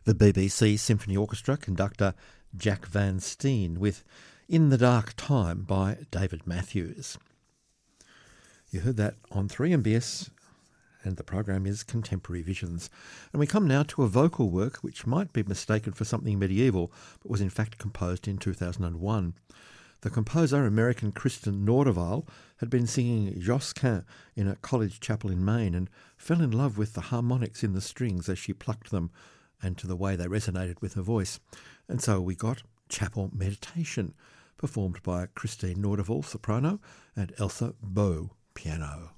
The BBC Symphony Orchestra conductor Jack Van Steen with In the Dark Time by David Matthews. You heard that on 3MBS, and the program is Contemporary Visions. And we come now to a vocal work which might be mistaken for something medieval, but was in fact composed in 2001. The composer, American Kristen Nordeval, had been singing Josquin in a college chapel in Maine and fell in love with the harmonics in the strings as she plucked them and to the way they resonated with her voice. And so we got Chapel Meditation, performed by Christine Nordeval, soprano, and Elsa Bow, piano.